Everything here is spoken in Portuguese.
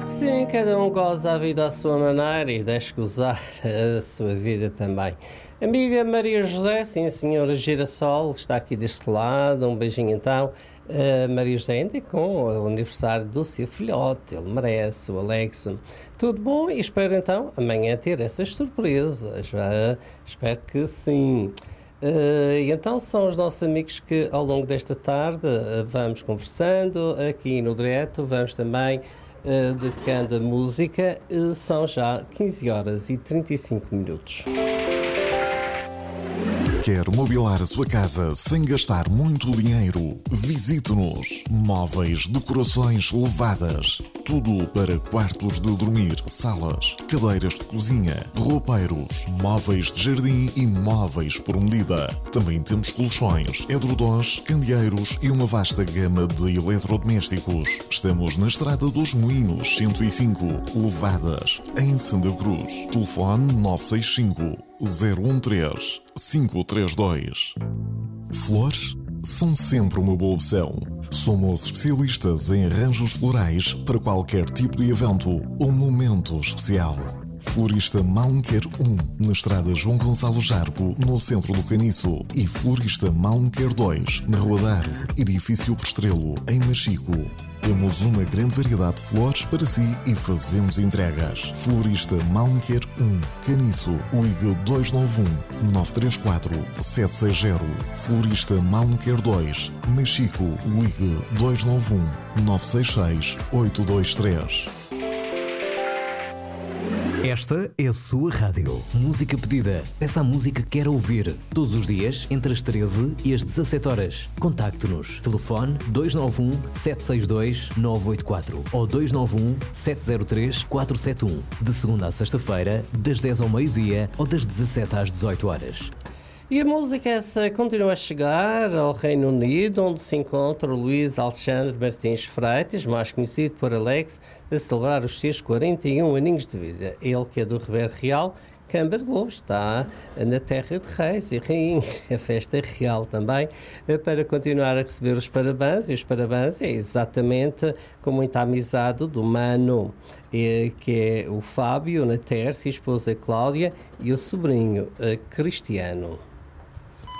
Claro que sim, cada um goza a vida à sua maneira e deixe gozar a sua vida também. Amiga Maria José, sim, a senhora Girassol, está aqui deste lado, um beijinho então. Maria José ainda com o aniversário do seu filhote, ele merece, o Alex. Tudo bom e espero então amanhã ter essas surpresas, espero que sim. E então são os nossos amigos que ao longo desta tarde vamos conversando aqui no direto, vamos também dedicando a música, são já 15 horas e 35 minutos. Quer mobilar a sua casa sem gastar muito dinheiro? Visite-nos. Móveis, decorações levadas. Tudo para quartos de dormir, salas, cadeiras de cozinha, roupeiros, móveis de jardim e móveis por medida. Também temos colchões, edredons, candeeiros e uma vasta gama de eletrodomésticos. Estamos na Estrada dos Moinhos, 105, Levadas, em Santa Cruz. Telefone 965 013 532. Flores são sempre uma boa opção. Somos especialistas em arranjos florais para qualquer tipo de evento ou momento especial. Florista Malmequer 1, na Estrada João Gonçalo Jargo, no centro do Caniço, e Florista Malmequer 2, na Rua da Árvore, edifício Prestrelo, em Machico. Temos uma grande variedade de flores para si e fazemos entregas. Florista Malmequer 1, Caniço, ligue 291 934 760. Florista Malmequer 2, Machico, ligue 291 966 823. Esta é a sua rádio. Música pedida. Peça a música que quer ouvir. Todos os dias, entre as 13 e as 17 horas. Contacte-nos. Telefone 291 762 984 ou 291 703 471. De segunda a sexta-feira, das 10 ao meio-dia ou das 17 às 18 horas. E a música essa continua a chegar ao Reino Unido, onde se encontra o Luís Alexandre Martins Freitas, mais conhecido por Alex, a celebrar os seus 41 aninhos de vida. Ele, que é do Ribeiro Real, Câmara de Lobos, está na terra de reis e rainhas, a festa real também, para continuar a receber os parabéns. E os parabéns é exatamente com muita amizade do mano, que é o Fábio, na Tércia, a esposa Cláudia e o sobrinho Cristiano.